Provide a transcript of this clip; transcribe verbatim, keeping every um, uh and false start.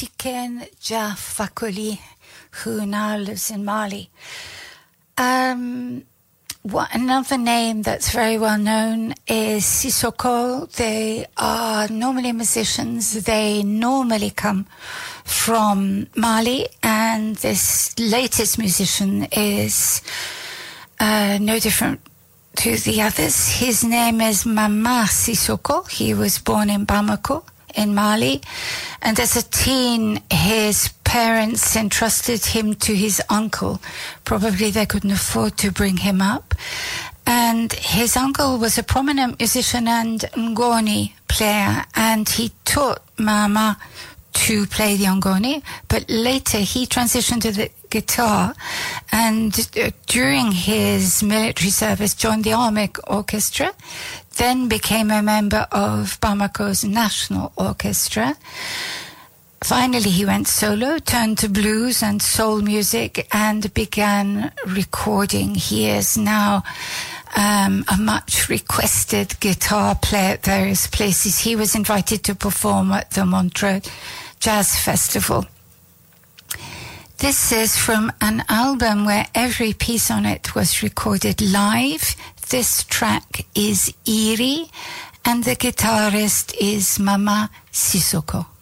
Tiken Jah Fakoly, who now lives in Mali. Um, what, another name that's very well known is Sissoko. They are normally musicians. They normally come from Mali, and this latest musician is uh, no different to the others. His name is Mama Sissoko. He was born in Bamako in Mali, and as a teen his parents entrusted him to his uncle. Probably they couldn't afford to bring him up, and his uncle was a prominent musician and ngoni player, and he taught Mama to play the ngoni, but later he transitioned to the guitar, and uh, during his military service joined the Army Orchestra, then became a member of Bamako's National Orchestra. Finally he went solo, turned to blues and soul music, and began recording. He is now um, a much requested guitar player at various places. He was invited to perform at the Montreux Jazz Festival. This is from an album where every piece on it was recorded live. This track is Iri, and the guitarist is Mama Sissoko.